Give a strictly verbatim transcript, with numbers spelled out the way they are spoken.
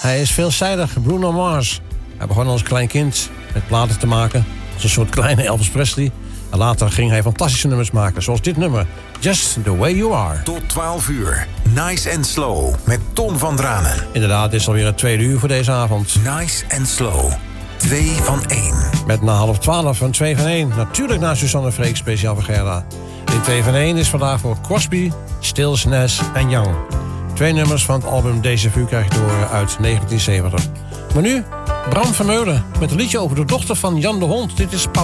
Hij is veelzijdig, Bruno Mars. Hij begon als klein kind met platen te maken. Als een soort kleine Elvis Presley. En later ging hij fantastische nummers maken. Zoals dit nummer, Just the Way You Are. Tot twaalf uur, Nice and Slow met Tom van Dranen. Inderdaad, dit is alweer het tweede uur voor deze avond. Nice and Slow, twee van één. Met na half twaalf een twee van één. Natuurlijk naar Suzanne Freek, speciaal voor Gerda. Dit twee van één is vandaag voor Crosby, Stills, Nash en Young. Twee nummers van het album Déjà Vu krijg je te horen uit negentien zeventig. Maar nu, Bram Vermeulen met een liedje over de dochter van Jan de Hond. Dit is